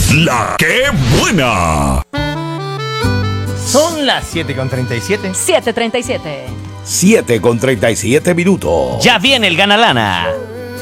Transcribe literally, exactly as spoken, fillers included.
La que buena. Son las siete con treinta y siete. siete treinta y siete. siete con treinta y siete minutos. Ya viene el Gana Lana.